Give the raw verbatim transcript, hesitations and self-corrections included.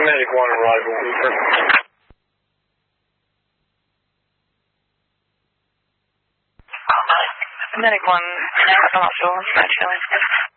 Medic one arrival. Medic one, I'm not sure. Actually.